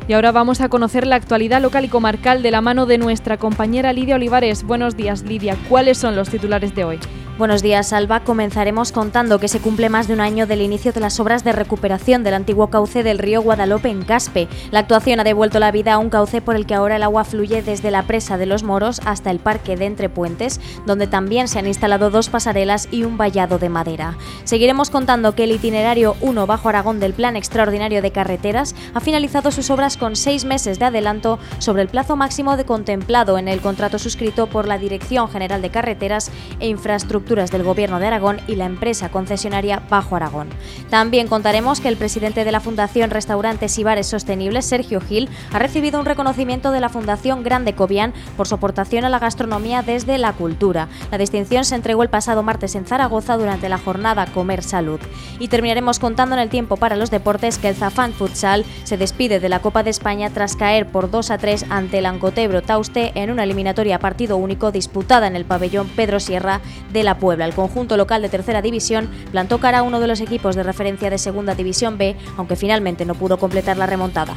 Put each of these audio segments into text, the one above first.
Y ahora vamos a conocer la actualidad local y comarcal de la mano de nuestra compañera Lidia Olivares. Buenos días, Lidia. ¿Cuáles son los titulares de hoy? Buenos días, Alba. Comenzaremos contando que se cumple más de un año del inicio de las obras de recuperación del antiguo cauce del río Guadalope en Caspe. La actuación ha devuelto la vida a un cauce por el que ahora el agua fluye desde la presa de los Moros hasta el parque de Entre Puentes, donde también se han instalado 2 pasarelas y un vallado de madera. Seguiremos contando que el itinerario 1 Bajo Aragón del Plan Extraordinario de Carreteras ha finalizado sus obras con 6 meses de adelanto sobre el plazo máximo de contemplado en el contrato suscrito por la Dirección General de Carreteras e Infraestructuras del Gobierno de Aragón y la empresa concesionaria Bajo Aragón. También contaremos que el presidente de la Fundación Restaurantes y Bares Sostenibles, Sergio Gil, ha recibido un reconocimiento de la Fundación Grande Cobian por su aportación a la gastronomía desde la cultura. La distinción se entregó el pasado martes en Zaragoza durante la jornada Comer Salud. Y terminaremos contando en el tiempo para los deportes que el Zafán Futsal se despide de la Copa de España tras caer por 2-3 ante el Ancotebro Tauste en una eliminatoria a partido único disputada en el pabellón Pedro Sierra de la Puebla. El conjunto local de Tercera División plantó cara a uno de los equipos de referencia de Segunda División B, aunque finalmente no pudo completar la remontada.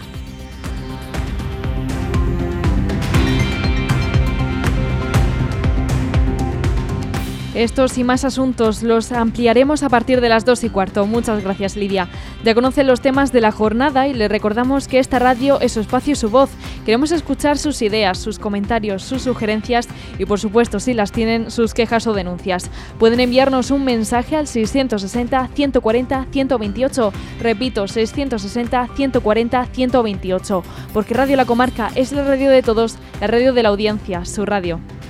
Estos y más asuntos los ampliaremos a partir de las 2:15. Muchas gracias, Lidia. Ya conocen los temas de la jornada y les recordamos que esta radio es su espacio y su voz. Queremos escuchar sus ideas, sus comentarios, sus sugerencias y, por supuesto, si las tienen, sus quejas o denuncias. Pueden enviarnos un mensaje al 660-140-128. Repito, 660-140-128. Porque Radio La Comarca es la radio de todos, la radio de la audiencia, su radio.